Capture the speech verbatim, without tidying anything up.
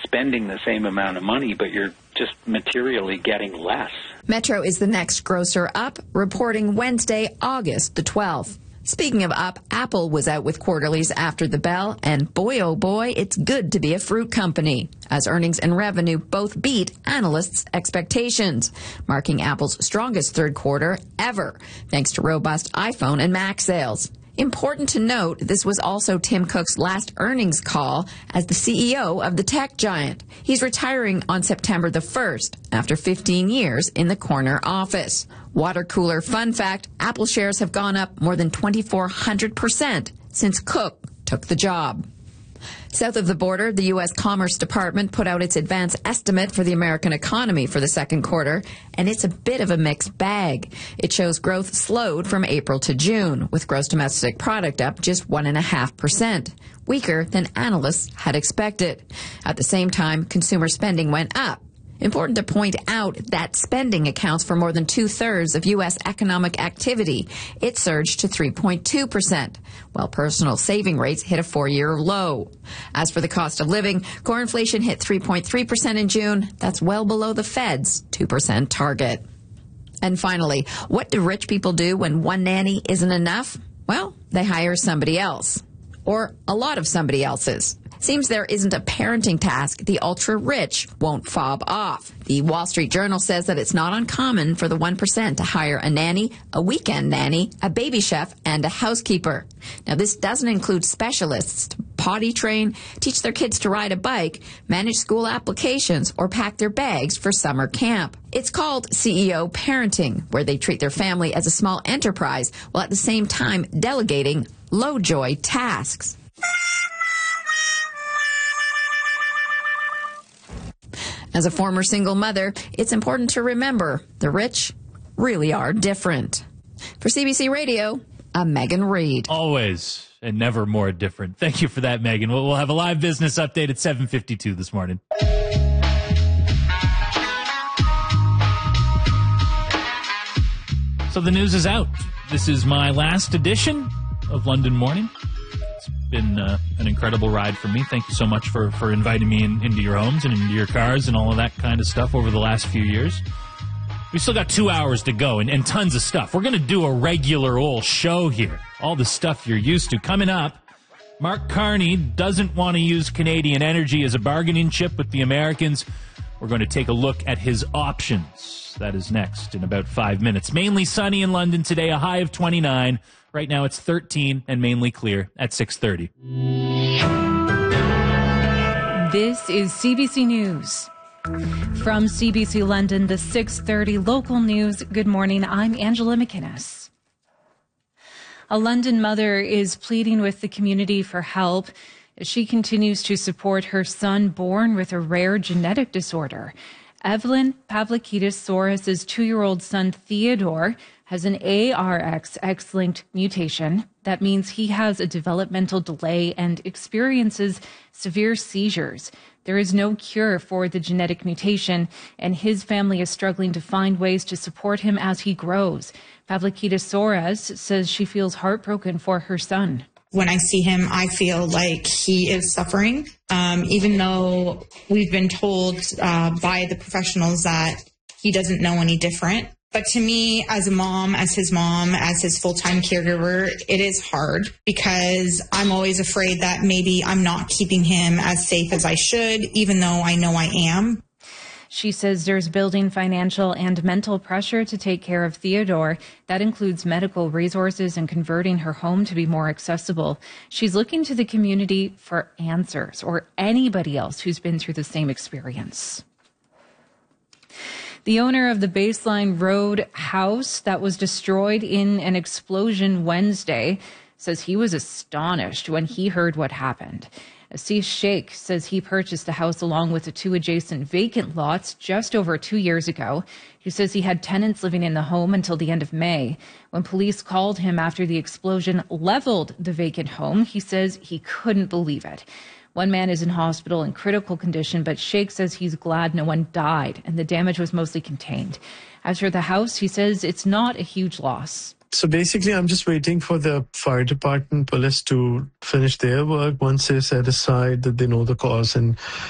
spending the same amount of money, but you're just materially getting less. Metro is the next grocer up, reporting Wednesday, August the twelfth. Speaking of up, Apple was out with quarterlies after the bell, and boy oh boy, it's good to be a fruit company, as earnings and revenue both beat analysts' expectations, marking Apple's strongest third quarter ever, thanks to robust iPhone and Mac sales. Important to note, this was also Tim Cook's last earnings call as the C E O of the tech giant. He's retiring on September the first after fifteen years in the corner office. Water cooler fun fact, Apple shares have gone up more than twenty-four hundred percent since Cook took the job. South of the border, the U S Commerce Department put out its advance estimate for the American economy for the second quarter, and it's a bit of a mixed bag. It shows growth slowed from April to June, with gross domestic product up just one point five percent, weaker than analysts had expected. At the same time, consumer spending went up. Important to point out that spending accounts for more than two-thirds of U S economic activity. It surged to three point two percent, while personal saving rates hit a four-year low. As for the cost of living, core inflation hit three point three percent in June. That's well below the Fed's two percent target. And finally, what do rich people do when one nanny isn't enough? Well, they hire somebody else, or a lot of somebody else's. Seems there isn't a parenting task the ultra-rich won't fob off. The Wall Street Journal says that it's not uncommon for the one percent to hire a nanny, a weekend nanny, a baby chef, and a housekeeper. Now, this doesn't include specialists to potty train, teach their kids to ride a bike, manage school applications, or pack their bags for summer camp. It's called C E O parenting, where they treat their family as a small enterprise while at the same time delegating low-joy tasks. As a former single mother, it's important to remember the rich really are different. For C B C Radio, I'm Megan Reid. Always and never more different. Thank you for that, Megan. We'll, we'll have a live business update at seven fifty-two this morning. So the news is out. This is my last edition of London Morning. Been uh, an incredible ride for me. Thank you so much for, for inviting me in, into your homes and into your cars and all of that kind of stuff over the last few years. We still got two hours to go and, and tons of stuff. We're going to do a regular old show here. All the stuff you're used to. Coming up, Mark Carney doesn't want to use Canadian energy as a bargaining chip with the Americans. We're going to take a look at his options. That is next in about five minutes. Mainly sunny in London today, a high of twenty-nine. Right now it's thirteen and mainly clear at six thirty. This is C B C News. From C B C London, the six thirty local news. Good morning, I'm Angela McInnes. A London mother is pleading with the community for help as she continues to support her son born with a rare genetic disorder. Evelyn Pavlakidis-Soros' two-year-old son Theodore has an A R X X-linked mutation. That means he has a developmental delay and experiences severe seizures. There is no cure for the genetic mutation, and his family is struggling to find ways to support him as he grows. Pavlakidis-Soros says she feels heartbroken for her son. When I see him, I feel like he is suffering, um, even though we've been told uh, by the professionals that he doesn't know any different. But to me, as a mom, as his mom, as his full-time caregiver, it is hard because I'm always afraid that maybe I'm not keeping him as safe as I should, even though I know I am. She says there's building financial and mental pressure to take care of Theodore. That includes medical resources and converting her home to be more accessible. She's looking to the community for answers, or anybody else who's been through the same experience. The owner of the Baseline Road house that was destroyed in an explosion Wednesday says he was astonished when he heard what happened. Asif Sheikh says he purchased the house along with the two adjacent vacant lots just over two years ago. He says he had tenants living in the home until the end of May. When police called him after the explosion leveled the vacant home, he says he couldn't believe it. One man is in hospital in critical condition, but Sheikh says he's glad no one died and the damage was mostly contained. As for the house, he says it's not a huge loss. So basically, I'm just waiting for the fire department, police to finish their work. Once they set aside that they know the cause and